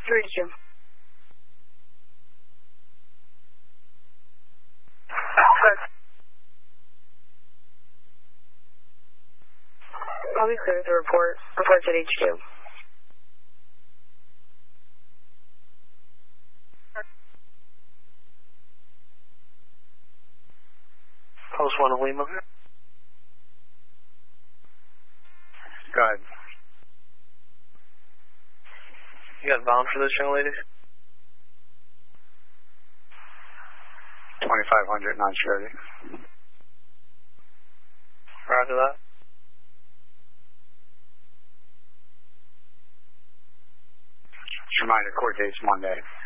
3-2. Good. I'll be clear with the report. Reports at HQ. Post 1 of Lima. Go ahead. You got bound for this young lady? 2500, not surety. Roger that. Just a reminder, court date's Monday.